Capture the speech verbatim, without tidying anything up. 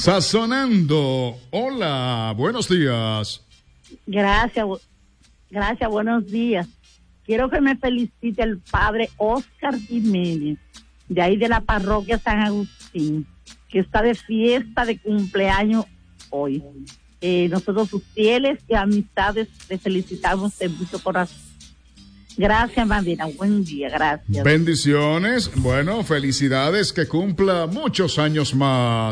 Sazonando. Hola, buenos días. Gracias, gracias, buenos días. Quiero que me felicite el padre Oscar Jiménez, de ahí de la parroquia San Agustín, que está de fiesta de cumpleaños hoy. Eh, nosotros sus fieles y amistades le felicitamos de mucho corazón. Gracias, Madera. Buen día, gracias. Bendiciones. Bueno, felicidades, que cumpla muchos años más.